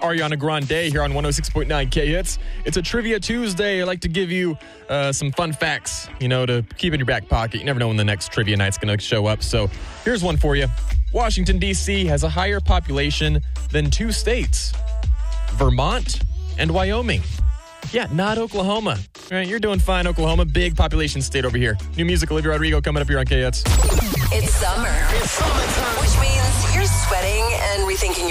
Ariana Grande here on 106.9 K-Hits. It's a Trivia Tuesday. I like to give you some fun facts, to keep in your back pocket. You never know when the next trivia night's going to show up. So here's one for you. Washington, D.C. has a higher population than two states, Vermont and Wyoming. Yeah, not Oklahoma. All right, you're doing fine, Oklahoma. Big population state over here. New music, Olivia Rodrigo, coming up here on K-Hits. It's summer. It's summertime. Which means you're sweating and rethinking